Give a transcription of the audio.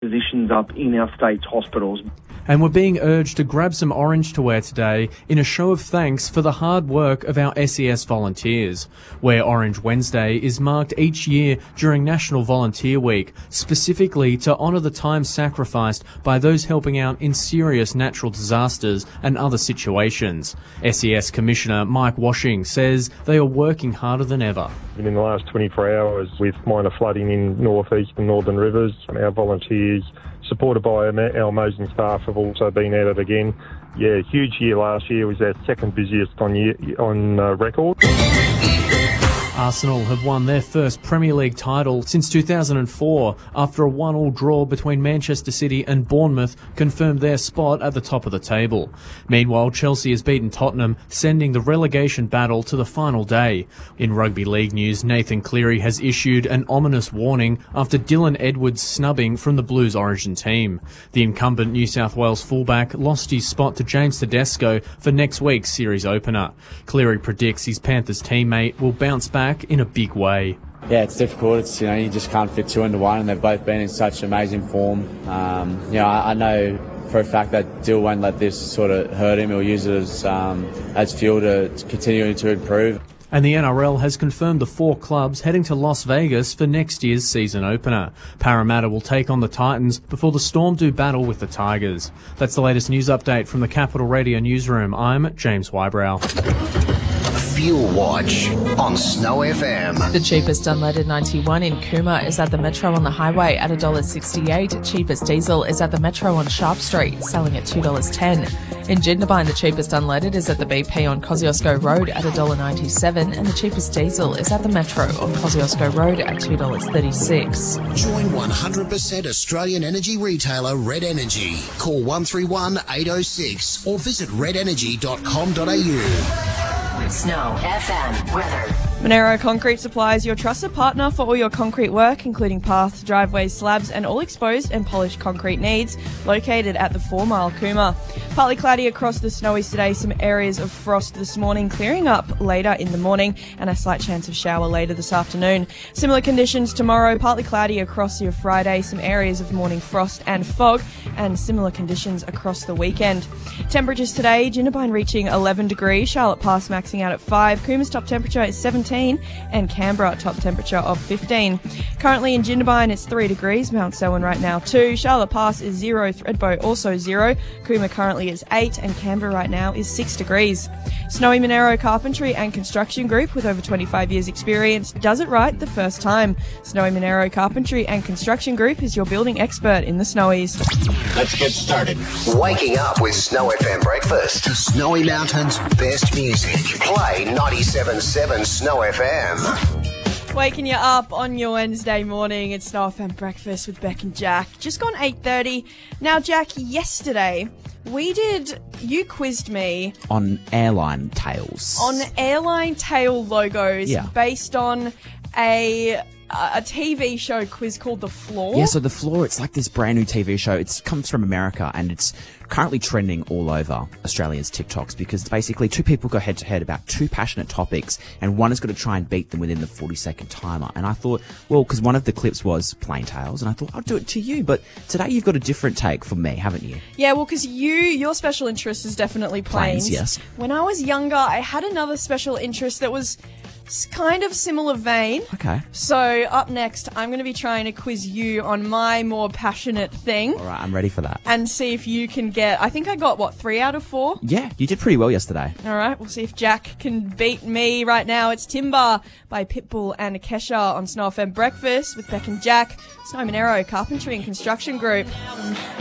positions up in our state's hospitals. And we're being urged to grab some orange to wear today in a show of thanks for the hard work of our SES volunteers. Wear Orange Wednesday is marked each year during National Volunteer Week, specifically to honour the time sacrificed by those helping out in serious natural disasters and other situations. SES Commissioner Mike Washing says they are working harder than ever. In the last 24 hours, with minor flooding in north-east and northern rivers, our volunteers, supported by our amazing staff, have also been at it again. Yeah, huge year last year. Was our second busiest on record. Arsenal have won their first Premier League title since 2004 after a 1-1 draw between Manchester City and Bournemouth confirmed their spot at the top of the table. Meanwhile, Chelsea has beaten Tottenham, sending the relegation battle to the final day. In rugby league news, Nathan Cleary has issued an ominous warning after Dylan Edwards' snubbing from the Blues origin team. The incumbent New South Wales fullback lost his spot to James Tedesco for next week's series opener. Cleary predicts his Panthers teammate will bounce back in a big way. Yeah, it's difficult. It's, you just can't fit two into one, and they've both been in such amazing form. I know for a fact that Dill won't let this sort of hurt him. He'll use it as fuel to continue to improve. And the NRL has confirmed the 4 clubs heading to Las Vegas for next year's season opener. Parramatta will take on the Titans before the Storm do battle with the Tigers. That's the latest news update from the Capital Radio newsroom. I'm James Wybrow. Fuel Watch on Snow FM. The cheapest unleaded 91 in Cooma is at the Metro on the highway at $1.68. Cheapest diesel is at the Metro on Sharp Street, selling at $2.10. In Jindabyne, the cheapest unleaded is at the BP on Kosciuszko Road at $1.97, and the cheapest diesel is at the Metro on Kosciuszko Road at $2.36. Join 100% Australian energy retailer Red Energy. Call 131 806 or visit redenergy.com.au. Snow FM weather. Monero Concrete supplies your trusted partner for all your concrete work, including paths, driveways, slabs, and all exposed and polished concrete needs, located at the 4 Mile Cooma. Partly cloudy across the Snowies today, some areas of frost this morning, clearing up later in the morning, and a slight chance of shower later this afternoon. Similar conditions tomorrow, partly cloudy across your Friday, some areas of morning frost and fog, and similar conditions across the weekend. Temperatures today, Jindabyne reaching 11 degrees, Charlotte Pass maxing out at 5, Cooma's top temperature is 17, and Canberra top temperature of 15. Currently in Jindabyne it's 3 degrees, Mount Selwyn right now 2, Charlotte Pass is 0, Thredbo also 0, Cooma currently is 8, and Canberra right now is 6 degrees. Snowy Monero Carpentry and Construction Group, with over 25 years experience, does it right the first time. Snowy Monero Carpentry and Construction Group is your building expert in the Snowies. Let's get started. Waking up with Snow FM breakfast. The Snowy Mountains' best music. Play 97.7 Snow FM. Waking you up on your Wednesday morning. It's Snow FM breakfast with Beck and Jack. Just gone 8:30. Now, Jack, yesterday you quizzed me on airline tails. On airline tail logos, based on a TV show quiz called The Floor. Yeah, so The Floor, it's like this brand new TV show. It comes from America, and it's currently trending all over Australia's TikToks, because basically 2 people go head to head about 2 passionate topics, and one is going to try and beat them within the 40-second timer. And I thought, well, because one of the clips was plain tails, and I thought I'll do it to you. But today you've got a different take from me, haven't you? Yeah, well, because your special interest is definitely planes. Yes. When I was younger, I had another special interest that was kind of similar vein. Okay. So up next, I'm going to be trying to quiz you on my more passionate thing. All right, I'm ready for that. And see if you can get, I think I got, 3 out of 4? Yeah, you did pretty well yesterday. All right, we'll see if Jack can beat me right now. It's Timber by Pitbull and Kesha on Snow FM Breakfast with Beck and Jack, Snow Monero Carpentry and Construction Group.